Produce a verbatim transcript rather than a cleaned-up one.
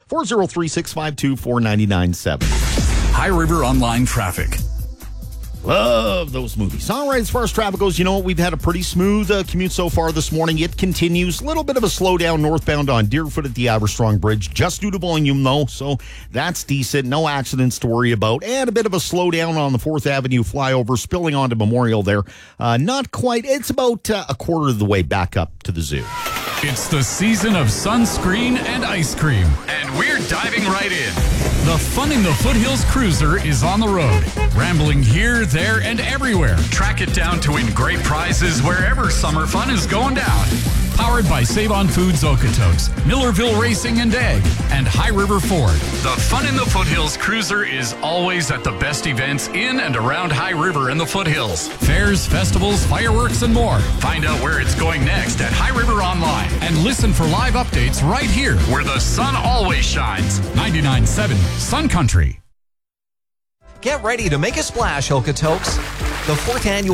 four oh three, six five two, four nine nine seven. High River Online Traffic. Love those movies. All right, as far as traffic goes, you know what? We've had a pretty smooth uh, commute so far this morning. It continues. A little bit of a slowdown northbound on Deerfoot at the Armstrong Bridge, just due to volume, though. So that's decent. No accidents to worry about. And a bit of a slowdown on the fourth Avenue flyover, spilling onto Memorial there. Uh, not quite. It's about uh, a quarter of the way back up to the zoo. It's the season of sunscreen and ice cream, and we're diving right in. The Fun in the Foothills Cruiser is on the road, rambling here, there, and everywhere. Track it down to win great prizes wherever summer fun is going down. Powered by Save On Foods Okotoks, Millerville Racing and Egg, and High River Ford. The Fun in the Foothills Cruiser is always at the best events in and around High River and the Foothills. Fairs, festivals, fireworks, and more. Find out where it's going next at High River Online. And listen for live updates right here, where the sun always shines. ninety-nine point seven Sun Country. Get ready to make a splash, Okotoks. The fourth annual